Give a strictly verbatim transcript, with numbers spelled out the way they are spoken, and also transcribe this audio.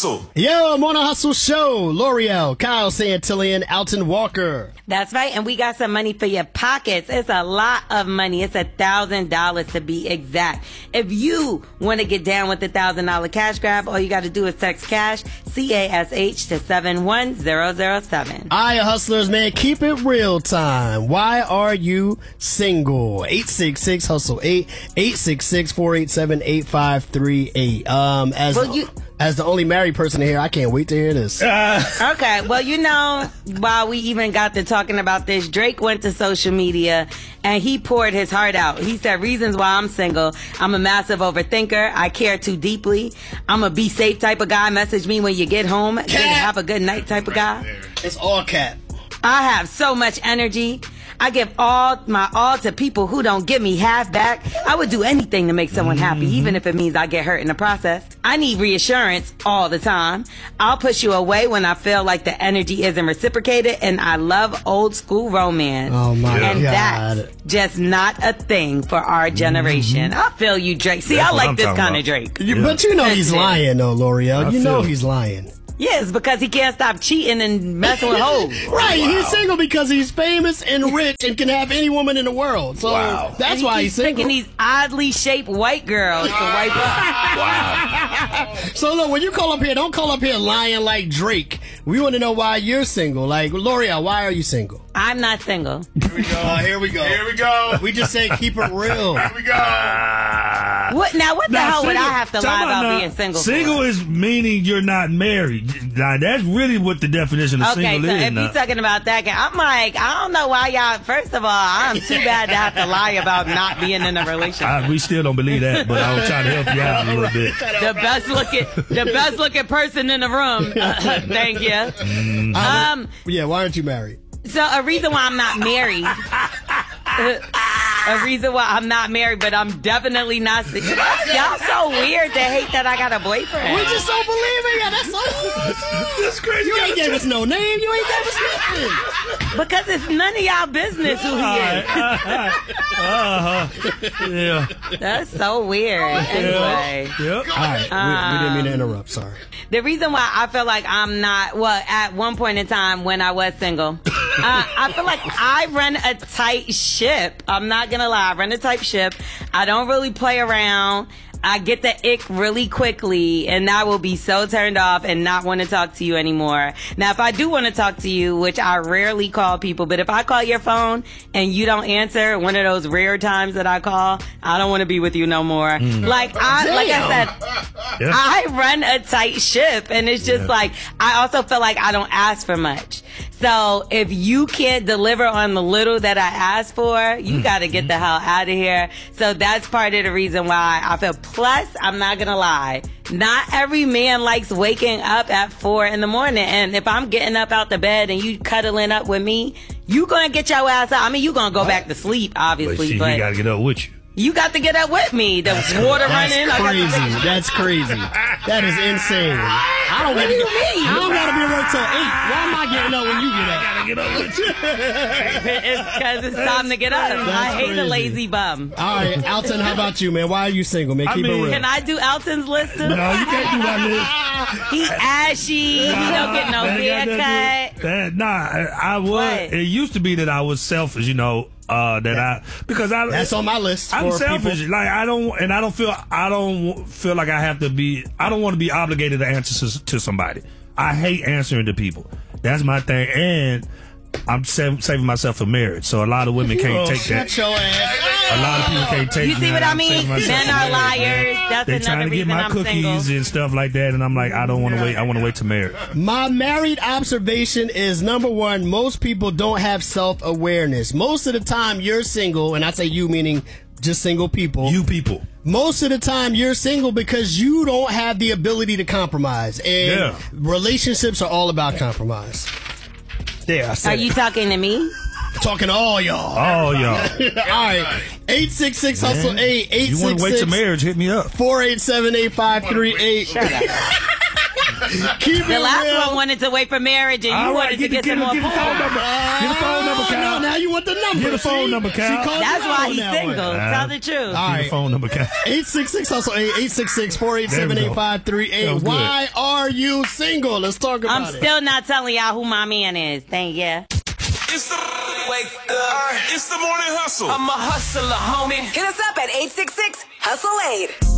Hustle. Yo, Morning Hustle Show. L'Oreal, Kyle Santillan, Alton Walker. That's right, and we got some money for your pockets. It's a lot of money. It's a thousand dollars to be exact. If you want to get down with the thousand dollar cash grab, all you got to do is text cash C A S H to seven one zero zero seven. All right, hustlers, man, keep it real time. Why are you single? eight six six hustle eight, eight six six, four eight seven, eight five three eight. Um, as Well, you- as the only married person here, I can't wait to hear this. Okay, well, you know, while we even got to talking about this, Drake went to social media and he poured his heart out. He said, reasons why I'm single: I'm a massive overthinker. I care too deeply. I'm a be safe type of guy. Message me when you get home. Then have a good night type of guy. It's all cat. I have so much energy. I give all my all to people who don't give me half back. I would do anything to make someone happy, even if it means I get hurt in the process. I need reassurance all the time. I'll push you away when I feel like the energy isn't reciprocated, and I love old school romance. Oh, my and God. that's just not a thing for our generation. I feel you, Drake. See, That's I what like I'm this talking kind of about. Drake. You- But you know he's Sensitive. lying, though, L'Oreal. I You know feel- he's lying. Yes, because he can't stop cheating and messing with hoes. Right, he's single because he's famous and rich and can have any woman in the world. So Wow. that's And he why he's keeps single. picking these oddly shaped white girls to wipe up. Wow. So look, when you call up here, don't call up here lying like Drake. We want to know why you're single. Like, L'Oreal, why are you single? I'm not single. Here we go. Here we go. Here we go. We just say keep it real. Here we go. What now? What the Now, hell would single- I have to time lie out about now. being single? Single for? is meaning you're not married. Now, that's really what the definition of Okay, single so is. if now. you're talking about that, I'm like, I don't know why y'all. First of all, I'm too bad to have to lie about not being in a relationship. I, we still don't believe that, but I was trying to help you out a little bit. The best looking, the best looking person in the room. Thank you. Um. Yeah, why aren't you married? So a reason why I'm not married. A reason why I'm not married, but I'm definitely not single. Y'all so weird to hate that I got a boyfriend. We just don't believe it. Yeah, that's so That's crazy. You ain't gave us no name. You ain't gave us nothing. Because it's none of y'all business who he is. Uh-huh. Yeah. That's so weird. Anyway. Yep. All right, we, we didn't mean to interrupt. Sorry. The reason why I feel like I'm not, well, at one point in time when I was single, uh, I feel like I run a tight ship. I'm not going to lie. I run a tight ship. I don't really play around. I get the ick really quickly, and I will be so turned off and not want to talk to you anymore. Now, if I do want to talk to you, which I rarely call people, but if I call your phone and you don't answer, one of those rare times that I call, I don't want to be with you no more. Like I, like I said, Yeah. I run a tight ship, and it's just Yeah. like, I also feel like I don't ask for much. So if you can't deliver on the little that I asked for, you got to get the hell out of here. So that's part of the reason why I feel. Plus, I'm not going to lie. Not every man likes waking up at four in the morning. And if I'm getting up out the bed and you cuddling up with me, you going to get your ass up. I mean, you going to go back to sleep, But obviously, see, but he got to get up with you. you got to get up with me. The water running. I That's got to crazy. take- That's crazy. That is insane. I don't What get do you to, mean? I don't gotta be at work till eight. Why am I getting up when you get up? Gotta get up with you. It's because it's time to get up. I hate the crazy. lazy bum. All right, Alton, how about you, man? Why are you single, man? I Keep mean- it real. Can I do Elton's list too? No, you can't do my list. He ashy. He don't get no That ain't got haircut. nothing to do- That, nah, I, I was. What? It used to be that I was selfish, you know. Uh, that I because I That's on my list. I'm for selfish. people. Like I don't, and I don't feel I don't feel like I have to be. I don't want to be obligated to answer to, to somebody. I hate answering to people. That's my thing, and I'm sav- saving myself for marriage. So a lot of women can't take that. Shut your ass. A lot of people can't take. You see that. what I I'm mean? saving myself Men for are marriage. liars. That's They another trying to get reason my I'm cookies single. and stuff like that, and I'm like, I don't want to wait. I want to wait to marriage. My married observation is number one, most people don't have self-awareness. Most of the time you're single, and I say you meaning just single people. You people. Most of the time you're single because you don't have the ability to compromise. And Yeah. relationships are all about compromise. There, I said Are you it. talking to me? Talking to all y'all. Oh, y'all. All right. eight six six hustle eight, eight You want six to wait to six, marriage? Hit me up. four eight seven, eight five three eight. Shut up. Keep The it last real. one wanted to wait for marriage, and you All wanted right, to get, get the, some get, more get the phone porn. number. Get the phone number, no, now you want the number. Get the phone See? number, Cal. She called That's you why out he's on that single. one. Tell the truth. All Get right. the phone number, Cal. eight six six hustle eight eight six six four eight seven eight five three eight. Why are you single? Let's talk about I'm it. still not telling y'all who my man is. Thank you. It's the wake up. It's the morning hustle. I'm a hustler, homie. Hit us up at eight six six hustle eight.